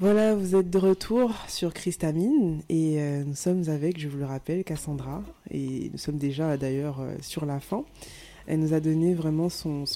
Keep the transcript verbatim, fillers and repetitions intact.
Voilà, vous êtes de retour sur Christamine et euh, nous sommes avec, je vous le rappelle, Cassandra et nous sommes déjà d'ailleurs euh, sur la fin. Elle nous a donné vraiment son,